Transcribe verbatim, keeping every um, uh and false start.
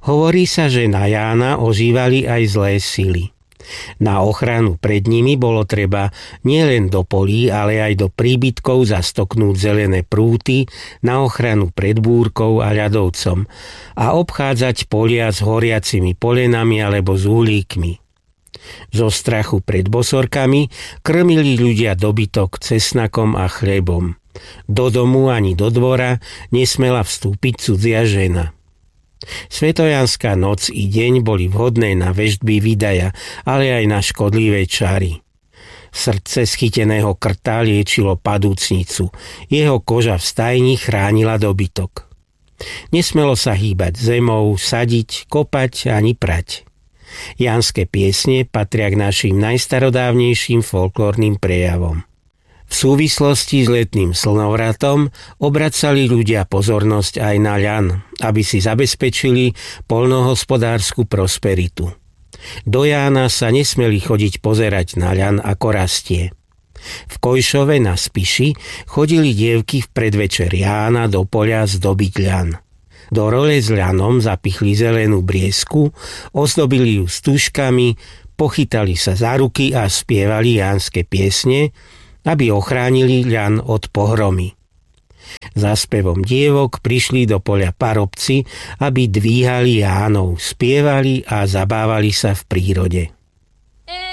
Hovorí sa, že na Jána ožívali aj zlé sily. Na ochranu pred nimi bolo treba nielen do polí, ale aj do príbytkov zastoknúť zelené prúty na ochranu pred búrkou a ľadovcom a obchádzať polia s horiacimi polenami alebo s uhlíkmi. Zo strachu pred bosorkami krmili ľudia dobytok cesnakom a chlebom. Do domu ani do dvora nesmela vstúpiť cudzia žena. Svetojanská noc i deň boli vhodné na veštby Vidaja, ale aj na škodlivé čary. Srdce schyteného krta liečilo padúcnicu. Jeho koža v stajni chránila dobytok. Nesmelo sa hýbať zemou, sadiť, kopať ani prať. Janské piesne patria k našim najstarodávnejším folklórnym prejavom. V súvislosti s letným slnovratom obracali ľudia pozornosť aj na ľan, aby si zabezpečili poľnohospodársku prosperitu. Do Jána sa nesmeli chodiť pozerať na ľan, ako rastie. V Kojšove na Spiši chodili dievky v predvečer Jána do poľa zdobiť ľan. Do role s ľanom zapichli zelenú briesku, ozdobili ju stužkami, pochytali sa za ruky a spievali jánske piesne, aby ochránili ľan od pohromy. Za spevom dievok prišli do poľa parobci, aby dvíhali Jánov, spievali a zabávali sa v prírode.